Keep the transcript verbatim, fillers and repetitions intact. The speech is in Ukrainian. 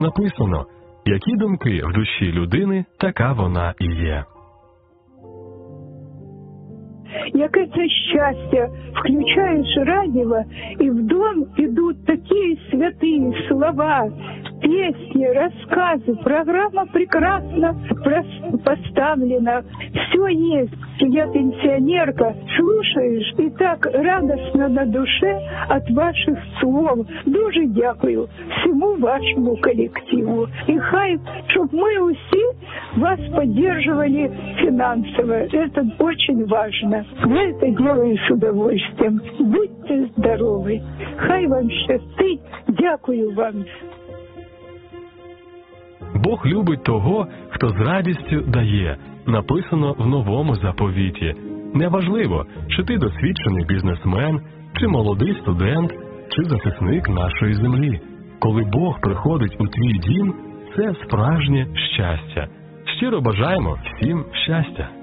Написано: які думки в душі людини, така вона і є. Яке це щастя, включаєш радио, і в дом идут такие святые слова, песни, рассказы. Программа прекрасно поставлена. Все есть. Я пенсионерка. Слушаешь, и так радостно на душе от ваших слов. Дуже дякую всему вашему коллективу. И хай, чтоб мы усі вас поддерживали финансово. Это очень важно. Я это делаю с удовольствием. Будьте здоровы. Хай вам щастить. Дякую вам. Бог любить того, хто з радістю дає. Написано в новому заповіті. Неважливо, чи ти досвідчений бізнесмен, чи молодий студент, чи захисник нашої землі. Коли Бог приходить у твій дім, це справжнє щастя. Щиро бажаємо всім щастя.